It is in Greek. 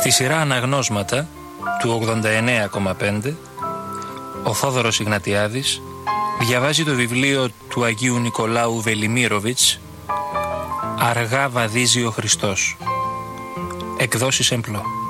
Στη σειρά αναγνώσματα του 89,5 ο Θόδωρος Ιγνατιάδης διαβάζει το βιβλίο του Αγίου Νικολάου Βελιμίροβιτς «Αργά βαδίζει ο Χριστός», εκδόσεις Εμπλό.